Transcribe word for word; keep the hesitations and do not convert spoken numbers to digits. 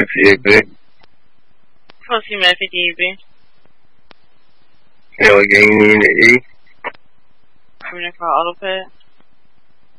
fifty-eight B. Pussy man, fifty-eight B. Allegheny to E. I'm gonna call AutoPet.